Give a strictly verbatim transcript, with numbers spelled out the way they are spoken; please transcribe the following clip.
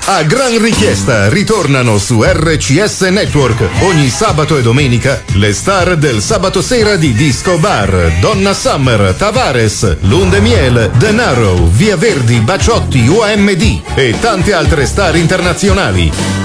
A gran richiesta ritornano su R C S Network ogni sabato e domenica le star del sabato sera di Disco Bar: Donna Summer, Tavares, Lunde Miel, Denaro, Via Verdi, Baciotti, O M D e tante altre star internazionali.